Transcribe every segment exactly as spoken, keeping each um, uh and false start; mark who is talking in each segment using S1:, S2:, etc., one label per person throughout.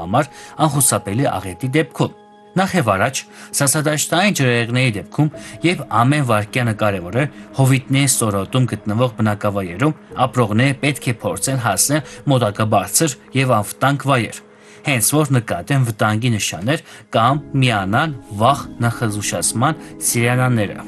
S1: համար անխուսափելի աղետի դեպքում։ Նախ եւ առաջ սասադաշտային ջրհեղեղների դեպքում եւ ամեն վայրկյանը կարեւոր է հովիտների ստորոտում գտնվող բնակավայրերում ապրողները պետք է փորձեն հասնել մոտակա բարձր եւ անվտանգ վայր, հենց որ նկատեն վտանգի նշաններ կամ միանան վաղ նախազգուշացման սիրենաները։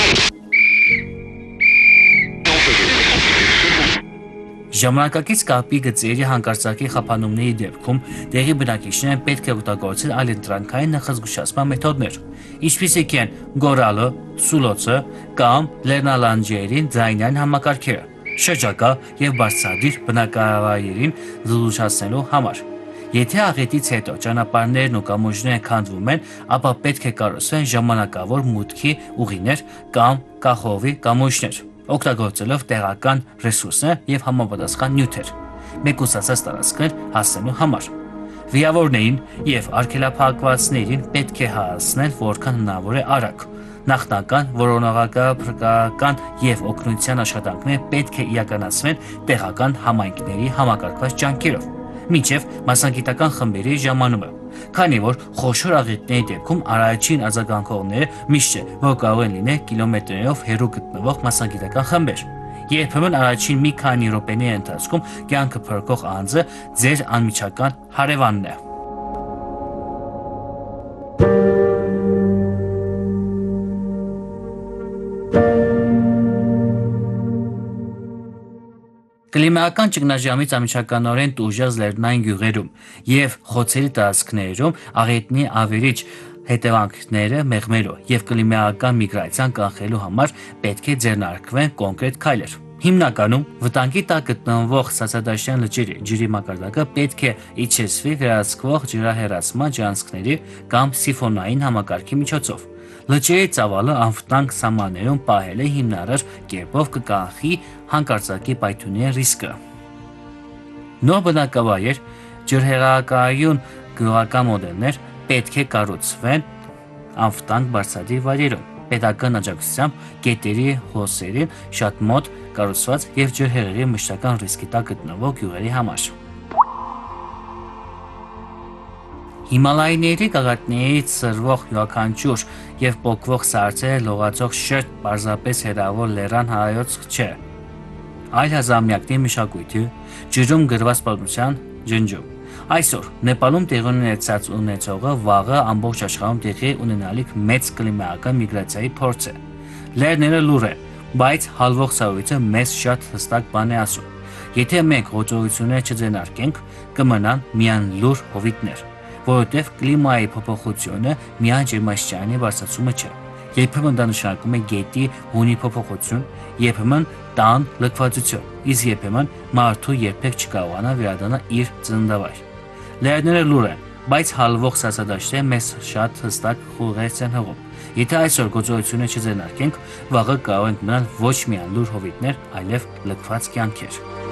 S1: Ժամանակակից կապի գծերի հանկարծակի խափանումների դեպքում տեղի բնակիչները պետք է օգտագործեն այլընտրանքային նախազգուշացման մեթոդներ, ինչպիսիք են գորալը, սուլոցը կամ լեռնալանջերին ձայնային համակարգերը, շրջակա եւ բարձրադիր բնակավայրերին զգուշացնելու համար։ Եթե աղետից հետո ճանապարհներն ու կամուրջները քանդվում են, ապա պետք է կառուցվեն ժամանակավոր մուտքի ուղիներ կամ կախովի կամուրջներ, օգտագործելով տեղական ռեսուրսներ եւ համապատասխան նյութեր, մեկուսացած տարածքներ հասնելու համար։ Վիրավորներին եւ արգելափակվածներին պետք է հասնել որքան հնարավոր է արագ։ Նախնական, որոնողական եւ օգնության աշխատանքները պետք է իրականացվեն տեղական համայնքների համակարգված ջանքերով, մինչև մասնագիտական խմբերի ժամանումը, քանի որ խոշոր աղետների դեպքում առաջին արձագանքողները միշտ չէ, որ կարող են լինել կիլոմետրերով հեռու գտնվող մասնագիտական խմբեր։ Երբեմն առաջին մի քանի րոպեների ընթացքում կյանքը փրկող անձը ձեր անմիջական հարևանն է։ Կլիմայական ճգնաժամից անմիջականորեն տուժած լեռնային գյուղերում եւ խոցելի տարածքներում աղետների ավերիչ հետևանքները մեղմելու եւ կլիմայական միգրացիան կանխելու համար պետք է ձեռնարկվեն կոնկրետ քայլեր։ Հիմնականում վտանգի տակ գտնվող սասադաշտյան լճերի ջրի մակարդակը պետք է իջեցվի վերահսկվող ջրահեռացման ջրանցքների կամ սիֆոնային համակարգի միջոցով։ Լճերի ծավալը անվտանգ սահմաններում պահելը հիմնարար կերպով կկանխի հանկարծակի պայթյունների ռիսկը։ Նոր բնակավայր, ջրհեղեղակայուն գյուղական մոդելներ պետք է կառուցվեն անվտանգ բարձրադիր վայրերում, պետական աջակցությամբ գետերի հոսերին շատ մոտ կառուցված եւ ջրհեղեղի մշտական ռիսկի տակ գտնվող գյուղերի համար։ Հիմալայիների գագաթներից սրվող յուրաքանչյուր եւ պոկվող սառցերը լողացող շերտ պարզապես հերավոր լեռան հայոց չէ, այլ հազարամյակների մշակույթի, ջրում գրված պատմության ջնջում։ Այսօր Նեպալում տեղի ունեցած ունեցողը վաղը ամբողջ աշխարհում տեղի ունենալիք մեծ կլիմայական միգրացիայի փորձ է։ Լեռները լուռ են, բայց հալվող սառույցը մեզ շատ հստակ բան է ասում։ Եթե մենք ղոծողություններ չձեռնարկենք, կմնան միայն լուռ հովիտներ, որովհետև կլիմայի փոփոխությունը միայն ջերմաստիճանի բարձրացումը չէ։ Երբեմն դա նշանակում է գետի հունի փոփոխություն, երբեմն տան լքվածություն, իսկ երբեմն մարդու երբեք չկարողանա վերադառնալ իր ծննդավայր։ Լեռները լուռ են, բայց հալվող սասադաշտերը մեզ շատ հստակ խուղերձ են հղում։ Եթե այսօր գործողություններ չձեռնարկենք, վաղը կարող ենք մնալ ոչ միայն լուռ հովիտներ, այլև լքված կյանքեր։